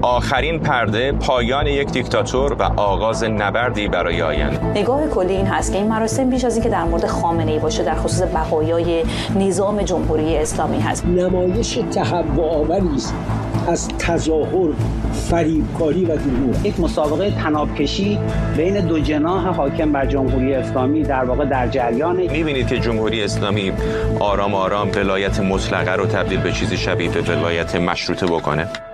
آخرین پرده، پایان یک دیکتاتور و آغاز نبردی برای آینده. نگاه کلی این هست که این مراسم بیش از اینکه در مورد خامنه‌ای باشه در خصوص بقایای نظام جمهوری اسلامی هست. نمایش تهوع‌آوری است از تظاهر، فریبکاری و دروغ. یک مسابقه طناب‌کشی بین دو جناح حاکم بر جمهوری اسلامی در واقع در جریانه. می‌بینید که جمهوری اسلامی آرام آرام ولایت مطلقه رو تبدیل به چیزی شبیه به ولایت مشروطه بکنه.